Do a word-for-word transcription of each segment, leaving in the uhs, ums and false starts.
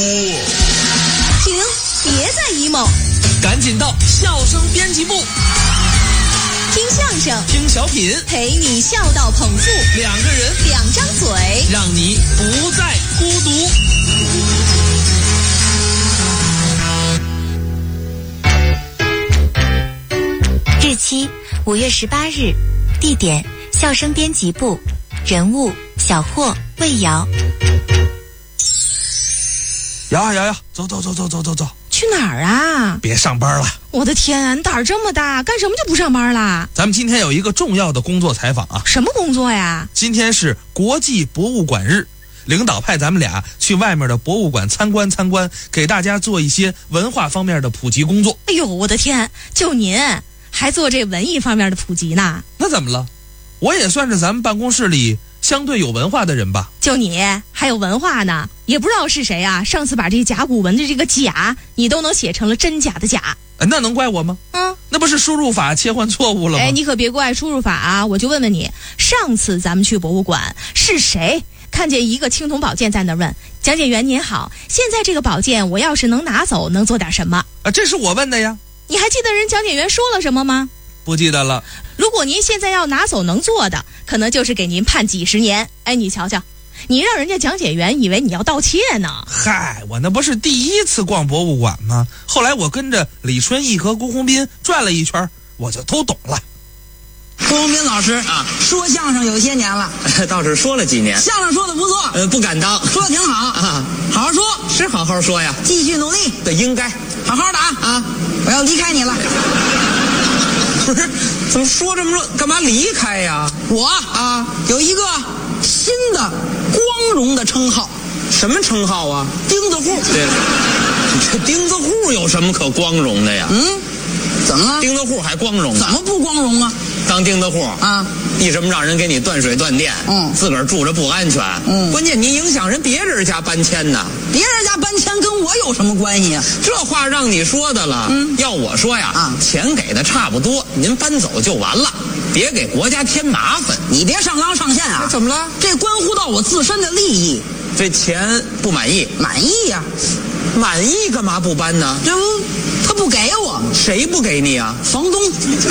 停，别再 emo， 赶紧到笑声编辑部， 听相声， 听小品， 陪你笑到捧腹， 两个人， 两张嘴， 让你不再孤独。 日期五月十八日，地点笑声编辑部，人物小霍、魏瑶。 瑶瑶瑶，走走走走走走走， 去哪儿啊？ 别上班了！ 我的天，你胆儿这么大，干什么就不上班啦？ 咱们今天有一个重要的工作采访啊！ 什么工作呀？ 今天是国际博物馆日，领导派咱们俩去外面的博物馆参观参观，给大家做一些文化方面的普及工作。 哎呦，我的天，就您还做这文艺方面的普及呢？ 那怎么了？我也算是咱们办公室里相对有文化的人吧。 就你还有文化呢？也不知道是谁啊，上次把这甲骨文的这个甲你都能写成了真假的假。 哎，那能怪我吗？ 嗯， 那不是输入法切换错误了吗？ 哎，你可别怪输入法啊！我就问问你，上次咱们去博物馆是谁看见一个青铜宝剑在那问讲解员您好，现在这个宝剑我要是能拿走能做点什么啊？这是我问的呀。 你还记得人讲解员说了什么吗？ 不记得了。 如果您现在要拿走能做的，可能就是给您判几十年。哎，你瞧瞧，你让人家讲解员以为你要盗窃呢。 嗨，我那不是第一次逛博物馆吗？后来我跟着李春义和郭宏斌转了一圈，我就都懂了。 郭宏斌老师啊，说相声有些年了， 倒是说了几年， 相声说的不错， 呃，不敢当， 说的挺好啊， 好好说， 是好好说呀， 继续努力， 对，应该好好的啊啊！我要离开你了。 不是，怎么说这么说？干嘛离开呀？ 我啊，有一个新的光荣的称号。 什么称号啊？ 钉子户。 对了，这钉子户有什么可光荣的呀？ 嗯，怎么了？ 钉子户还光荣？ 怎么不光荣啊？ 当钉子户啊， 一什么让人给你断水断电， 嗯， 自个儿住着不安全， 嗯， 关键你影响人别人家搬迁呢。 别人家搬迁跟我有什么关系啊？ 这话让你说的了。 嗯， 要我说呀， 啊， 钱给的差不多，您搬走就完了，别给国家添麻烦。 你别上纲上线啊！ 怎么了？ 这关乎到我自身的利益。 这钱不满意？ 满意呀、 啊，满意干嘛不搬呢？ 这不，他不给我。 谁不给你啊？ 房东。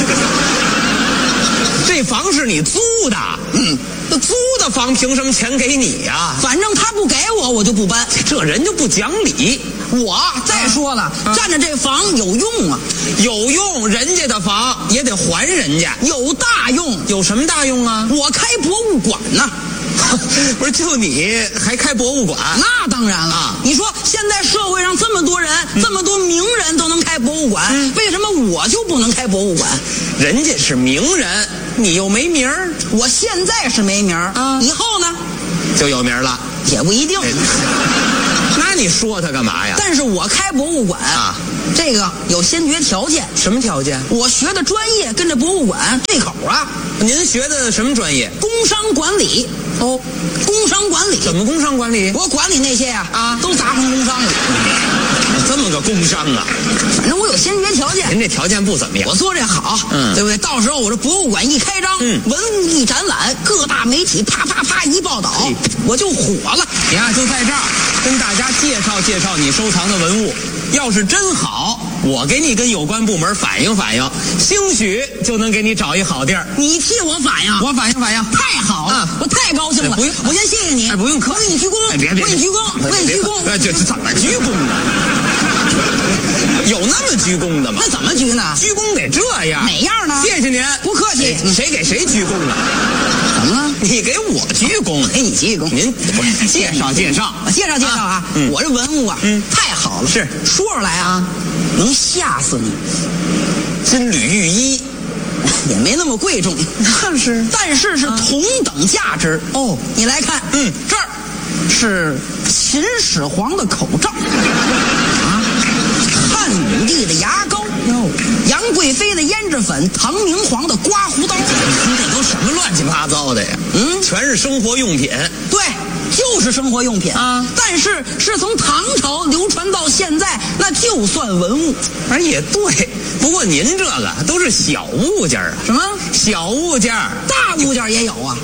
这房是你租的， 嗯， 那租的房凭什么钱给你呀、啊？ 反正他不给我，我就不搬。 这人就不讲理。 我再说了，啊、占着这房有用啊， 有用，人家的房也得还人家， 有大用。 有什么大用啊？ 我开博物馆呢。 不是，就你还开博物馆？ 那当然了。啊、你说现在社会上这么多人，嗯、这么多名人都能开博物馆，嗯、为什么我就不能开博物馆？ 人家是名人，你又没名儿。 我现在是没名儿啊，以后呢就有名了， 也不一定。 哎、那你说他干嘛呀？ 但是我开博物馆啊， 这个有先决条件。 什么条件？ 我学的专业跟这博物馆对口啊。 您学的什么专业？ 工商管理。哦，工商管理。 怎么工商管理？ 我管理那些呀 啊, 啊，都砸成工商了。 这么个工商啊？ 反正我有先决条件。 您这条件不怎么样。 我做这好， 嗯， 对不对？到时候我这博物馆一开张， 嗯， 文物一展览，各大媒体啪啪啪一报道，嗯、我就火了。 你呀，就在这儿跟大家介绍介绍你收藏的文物。要是真好，我给你跟有关部门反映反映，兴许就能给你找一好地儿。 你替我反映， 我反映反映， 太好了，啊、我太高兴了。 哎、不用， 我先谢谢你， 哎、不用客气， 我给你鞠躬， 哎、别别， 我给你鞠躬，我给你鞠躬。 哎，这怎么鞠躬呢？有那么鞠躬的吗？ 那怎么鞠呢？ 鞠躬得这样， 哪样呢？ 谢谢您， 不客气。 哎、谁给谁鞠躬啊？ 怎么了？ 你给我鞠躬， 给你鞠躬。 您不是介绍介绍， 介绍介绍啊！ 嗯、 我这文物啊， 嗯， 太好了， 是说出来啊，能吓死你。 金缕玉衣也没那么贵重， 但是但是是同等价值哦。你来看， 嗯， 这儿是秦始皇的口罩啊，汉武帝的牙膏，杨贵妃的胭脂粉，唐明皇的刮胡刀。 这都什么乱七八糟的呀？ 嗯， 全是生活用品。 对，就是生活用品啊。 但是是从唐朝流传到现在，那就算文物。 而也对，不过您这个都是小物件啊。 什么小物件？ 大物件也有啊。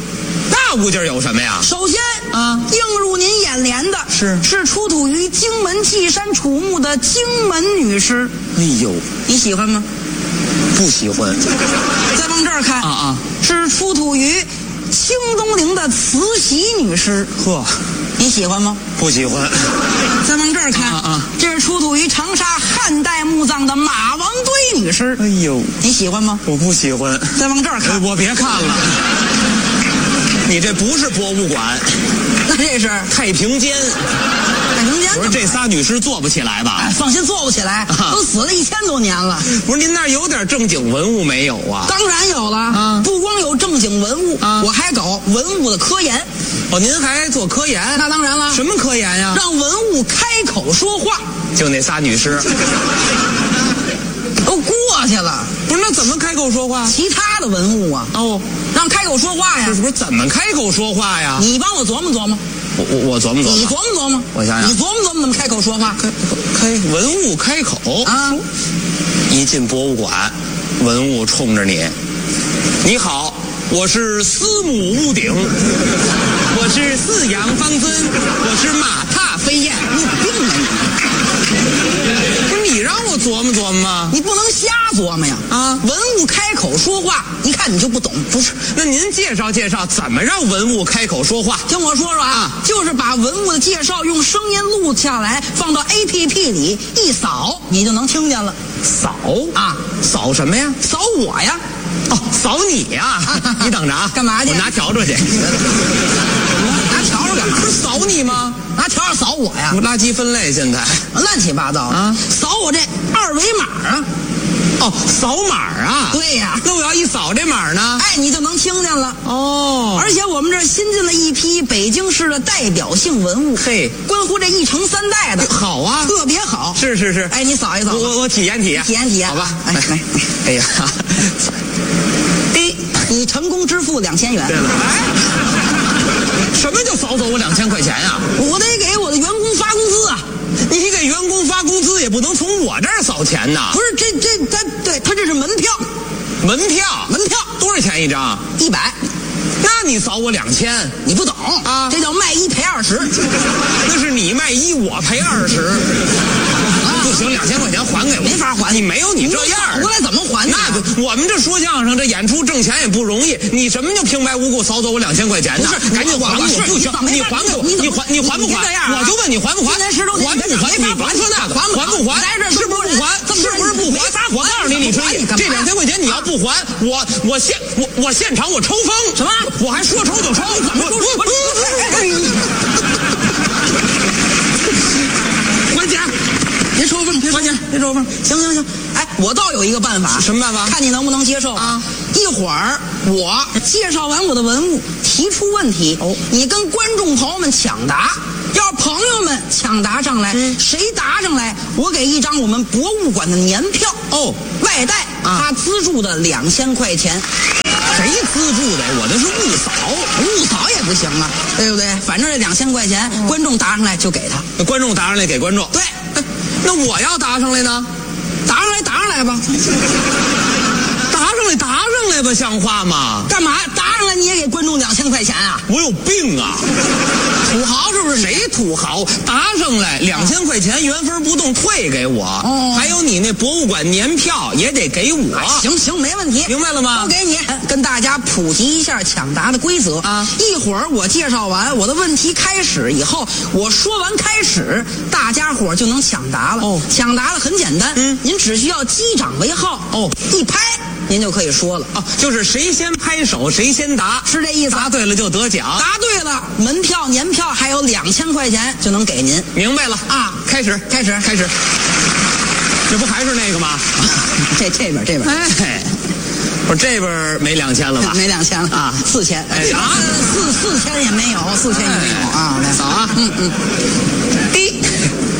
大物件有什么呀？ 首先啊， 映入您眼帘的是是出土于荆门稷山楚墓的荆门女尸。 哎呦， 你喜欢吗？ 不喜欢。 再往这儿看啊啊， 是出土于清东陵的慈禧女尸。 呵， 你喜欢吗？ 不喜欢。 再往这儿看啊啊， 这是出土于长沙汉代墓葬的马王堆女尸。 哎呦， 你喜欢吗？ 我不喜欢。 再往这儿看， 哎，我别看了。你这不是博物馆， 那这是太平间。 太平间。 不是这仨女尸做不起来吧？ 哎，放心，做不起来， 啊都死了一千多年了。 不是您那儿有点正经文物没有啊？ 当然有了， 啊不光有正经文物， 啊我还搞文物的科研。 哦，您还做科研？ 那当然了， 什么科研呀？ 让文物开口说话， 就那仨女尸。 都过去了。 不是，那怎么开口说话？ 其他的文物啊， 哦， 让开口说话呀不。是不是怎么开口说话呀？ 你帮我琢磨琢磨， 我我我琢磨琢磨。 你琢磨琢磨， 我想想你琢磨琢磨怎么开口说话。 开开文物开口啊， 一进博物馆，文物冲着你，你好，我是司母屋顶，我是四羊方尊，我是马踏飞燕。 你有病啊你！ 不是你让我琢磨琢磨吗？ 你不能瞎琢磨呀！ 啊文物开口说话，一看你就不懂。 不是，那您介绍介绍怎么让文物开口说话？ 听我说说啊， 啊就是把文物的介绍用声音录下来，放到 A P P 里一扫，你就能听见了。 扫啊， 扫什么呀？ 扫我呀！ 哦，扫你呀！你等着啊， 干嘛去我拿笤帚去。 拿笤帚干嘛？ 不是扫你吗？ 拿笤帚扫我呀？ 垃圾分类现在。 乱七八糟的啊！ 扫我这二维码啊！ 哦，扫码啊？ 对呀那我要一扫这码呢？ 哎，你就能听见了。 哦， 而且我们这儿新进了一批北京市的代表性文物， 嘿， 关乎这一城三代的， 好啊， 特别好。 是是是。 哎，你扫一扫吧， 我我我体验体验， 体验体验， 好吧？ 哎来， 哎呀， 第一，你成功支付两千元。 对了，哎，什么叫扫走我两千块钱呀？ 我得给我的员工发工资啊！ 你给员工发工资也不能从我这儿扫钱呐。 不是，这这他对他这是门票， 门票， 门票多少钱一张？ 一百， 那你扫我两千， 你不懂啊这叫卖一赔二十。 那是你卖一，我赔二十。不行，两千块钱还给我， 没法还你没有你这样扫过来怎么还呢？ 那就我们这说相声，这演出挣钱也不容易。你什么就平白无故扫走我两千块钱呢？ 不是赶紧还我！ 我是不行， 你你还给我，你还你还不还？ 你别这样啊我就问你还不还？ 今年十周年还不还？ 没法你甭说那个， 还不还不还？ 来这儿是不是不还？ 这么多人是不是不还？ 没法还我告诉你，李春义， 你干嘛这两千块钱你要不还，我我现我我现场我抽风。 什么？ 我还说抽就抽？怎么抽？ 还钱！别抽风，别抽钱，别抽风。行行行，哎，我倒有一个办法。 什么办法？ 看你能不能接受啊！ 一会儿我介绍完我的文物，提出问题，哦，你跟观众朋友们抢答。要是朋友们抢答上来， 嗯谁答上来，我给一张我们博物馆的年票哦， 外带啊他资助的两千块钱。 谁资助的？我这是误扫， 误扫也不行啊，对不对？反正这两千块钱，观众答上来就给他。 那观众答上来给观众。 对， 哎那我要答上来呢？ 答上来，答上来吧。 答上来，答上来吧，像话吗？ 干嘛？答上来你也给观众两千块钱啊？ 我有病啊！ 土豪是不是？ 谁土豪？答上来两千块钱原封不动退给我， 哦还有你那博物馆年票也得给我。 行行，没问题， 明白了吗？ 都给你。跟大家普及一下抢答的规则啊！ 一会儿我介绍完我的问题开始以后，我说完开始，大家伙就能抢答了。 哦， 抢答的很简单， 嗯， 您只需要击掌为号， 哦， 一拍您就可以说了。 哦，就是谁先拍手谁先答， 是这意思。 答对了就得奖， 答对了，门票、年票还有两千块钱就能给您。 明白了啊！ 开始， 开始， 开始。这不还是那个吗？ 这这边这边， 哎，我这边没两千了吧？ 没两千了啊， 四千。 哎啊， 四四千也没有，四千也没有啊！来扫啊， 嗯嗯。第一，朋友们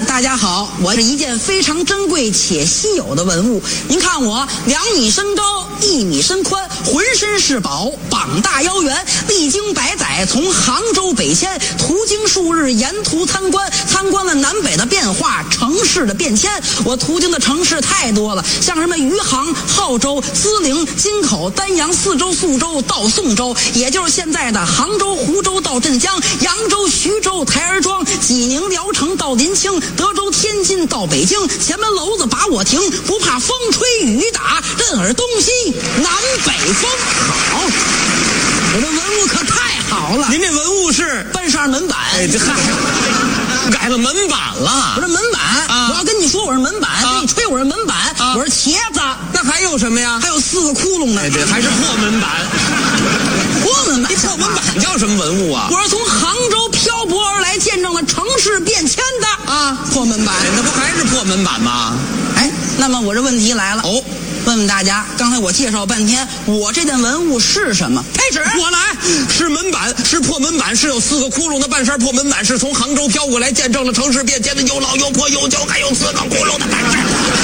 大家好，我是一件非常珍贵且稀有的文物。您看我两米身高，一米身宽，浑身是宝，膀大腰圆，历经百载，从杭州北迁，途经数日，沿途参观，参观了南北的变化，城市的变迁。我途经的城市太多了，像什么余杭、浩州、淄陵、金口、丹阳、四州、宿州到宋州，也就是现在的杭州、湖州到镇江，扬州、徐州、台儿庄，济宁、聊城到临清，德州、天津到北京，前门楼子把我停，不怕风吹雨打，任尔东西南北风。好，我这文物可太好了。 您这文物是半扇门板， 哎，这嗨，改了门板了。 我这门板， 啊、 我要跟你说我是门板， 啊、 跟你吹我是门板，啊、我是茄子。 那还有什么呀？ 还有四个窟窿呢。 哎，这还是破门板。 破门板， 破门板叫什么文物啊？ 我是从杭州漂泊而来，见证了城市变迁的啊，破门板。 那不还是破门板吗？ 哎，那么我这问题来了哦。 问问大家，刚才我介绍半天，我这件文物是什么？开始， 我来，是门板，是破门板，是有四个窟窿的半扇破门板，是从杭州飘过来，见证了城市变迁的又老又破又旧，还有四个窟窿的半扇。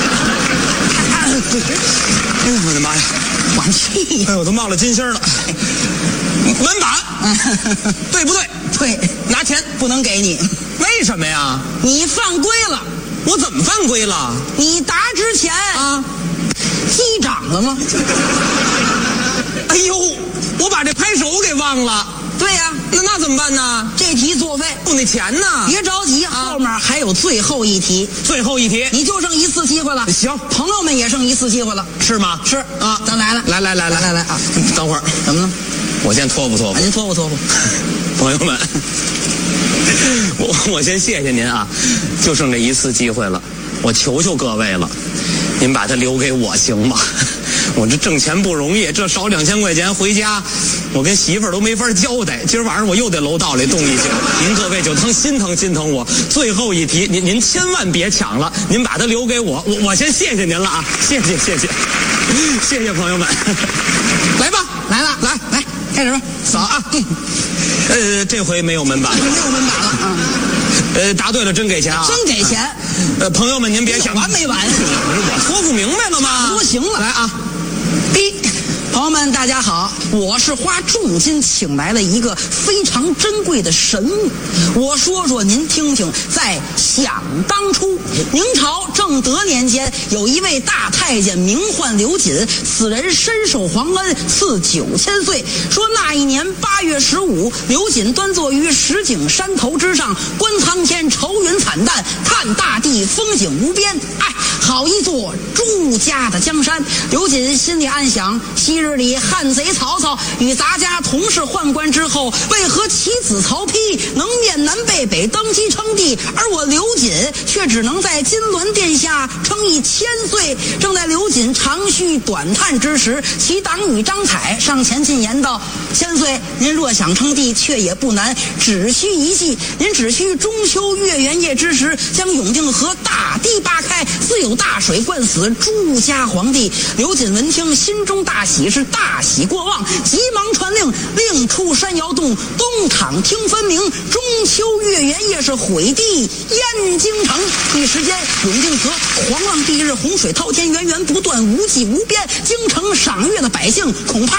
哎呦我的妈呀， 往气！ 哎，我都冒了金星了。门板，对不对？ 对， 拿钱不能给你。 为什么呀？ 你犯规了。 我怎么犯规了？ 你答之前啊， 击掌了吗？ 哎呦，我把这拍手给忘了。 对呀、啊， 那那怎么办呢？ 这题作废。 不，那钱呢？ 别着急，啊、后面还有最后一题。 最后一题， 你就剩一次机会了。 行， 朋友们也剩一次机会了。 是吗？ 是啊， 咱来了， 来来来来来来啊！ 等会儿， 怎么了？ 我先托付托付。 您托付托付， 朋友们，我我先谢谢您啊，就剩这一次机会了，我求求各位了，您把它留给我行吗？我这挣钱不容易，这少两千块钱回家，我跟媳妇儿都没法交代。今儿晚上我又得楼道里动一宿，您各位就当心疼心疼我。最后一题，您您千万别抢了，您把它留给我，我我先谢谢您了啊，谢谢谢谢，谢谢朋友们，来吧， 来了， 来来，开始吧， 扫啊，嗯，呃，这回没有门板， 没有门板了啊。 呃，答对了，真给钱啊！ 真给钱。 呃，朋友们，您别想完没完？ 我托付明白了吗？ 多行了， 来啊！ 一，朋友们，大家好，我是花重金请来了一个非常珍贵的神物。我说说您听听，在想当初，明朝正德年间，有一位大太监名唤刘瑾，此人深受皇恩，赐九千岁。说那一年八月十五，刘瑾端坐于石景山头之上，观苍天，愁云惨淡，看大地，风景无边。哎，好一座朱家的江山。刘瑾心里暗想，昔日里汉贼曹操与咱家同是宦官之后，为何其子曹丕能面南背北登基称帝，而我刘瑾却只能在金銮殿下称一千岁？正在刘瑾长吁短叹之时，其党羽张彩上前进言道：千岁，您若想称帝，却也不难，只需一计。您只需中秋月圆夜之时，将永定河大堤扒开，自有大水灌死朱家皇帝。刘瑾闻听，心中大喜，是大喜过望，急忙传令，令出山摇动，东厂听分明。中秋月圆夜是毁地燕京城。一时间，永定河狂浪蔽日，洪水滔天，源源不断，无际无边。京城赏月的百姓恐怕